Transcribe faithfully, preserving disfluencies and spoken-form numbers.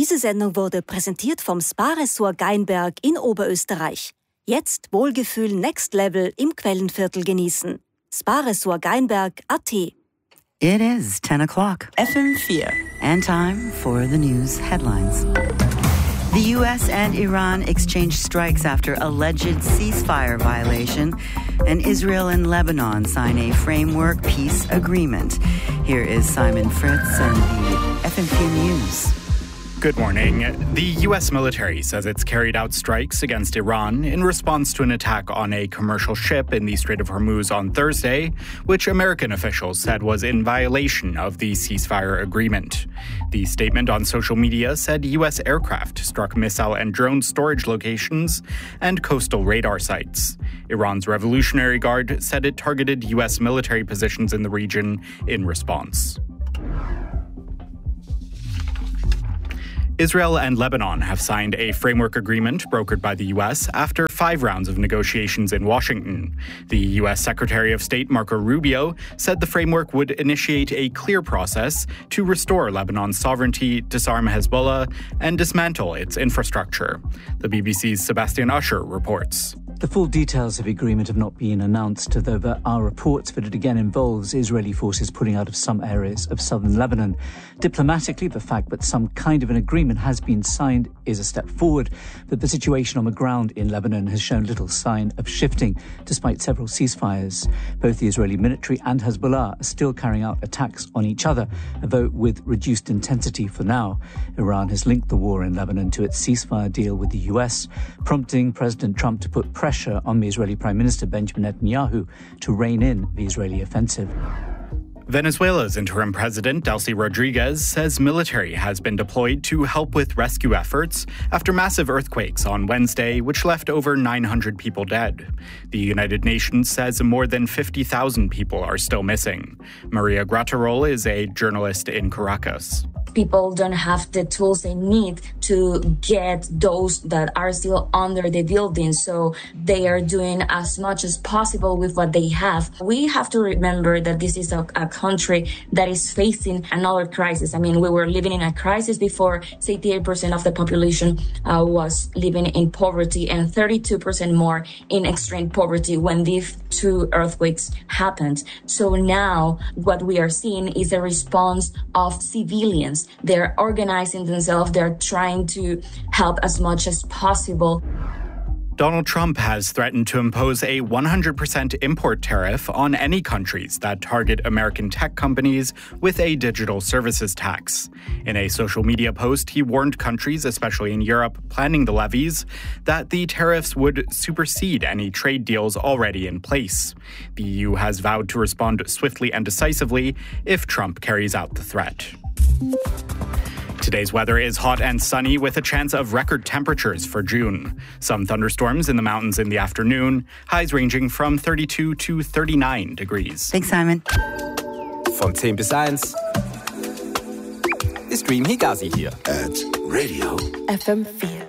Diese Sendung wurde präsentiert vom Spa-Ressort Geinberg in Oberösterreich. Jetzt Wohlgefühl Next Level im Quellenviertel genießen. Spa-Ressort Geinberg Punkt a t. It is ten o'clock. F M four. And time for the news headlines. The U S and Iran exchanged strikes after alleged ceasefire violation, and Israel and Lebanon sign a framework peace agreement. Here is Simon Fritz and the F M four News. Good morning. The U S military says it's carried out strikes against Iran in response to an attack on a commercial ship in the Strait of Hormuz on Thursday, which American officials said was in violation of the ceasefire agreement. The statement on social media said U S aircraft struck missile and drone storage locations and coastal radar sites. Iran's Revolutionary Guard said it targeted U S military positions in the region in response. Israel and Lebanon have signed a framework agreement brokered by the U S after five rounds of negotiations in Washington. The U S Secretary of State Marco Rubio said the framework would initiate a clear process to restore Lebanon's sovereignty, disarm Hezbollah, and dismantle its infrastructure. The B B C's Sebastian Usher reports. The full details of the agreement have not been announced, though there are reports that it again involves Israeli forces pulling out of some areas of southern Lebanon. Diplomatically, the fact that some kind of an agreement has been signed is a step forward, but the situation on the ground in Lebanon has shown little sign of shifting, despite several ceasefires. Both the Israeli military and Hezbollah are still carrying out attacks on each other, though with reduced intensity for now. Iran has linked the war in Lebanon to its ceasefire deal with the U S, prompting President Trump to put pressure pressure on the Israeli Prime Minister Benjamin Netanyahu to rein in the Israeli offensive. Venezuela's interim president, Delcy Rodriguez, says military has been deployed to help with rescue efforts after massive earthquakes on Wednesday, which left over nine hundred people dead. The United Nations says more than fifty thousand people are still missing. Maria Graterol is a journalist in Caracas. People don't have the tools they need to get those that are still under the building. So they are doing as much as possible with what they have. We have to remember that this is a, a country that is facing another crisis. I mean, we were living in a crisis before. eighty-eight percent of the population uh, was living in poverty and thirty-two percent more in extreme poverty when these two earthquakes happened. So now what we are seeing is a response of civilians. They're organizing themselves. They're trying to help as much as possible. Donald Trump has threatened to impose a one hundred percent import tariff on any countries that target American tech companies with a digital services tax. In a social media post, he warned countries, especially in Europe, planning the levies, that the tariffs would supersede any trade deals already in place. The E U has vowed to respond swiftly and decisively if Trump carries out the threat. Today's weather is hot and sunny with a chance of record temperatures for June. Some thunderstorms in the mountains in the afternoon, highs ranging from thirty-two to thirty-nine degrees. Thanks, Simon. Von zehn bis eins ist Dream Higazi hier. At Radio F M four.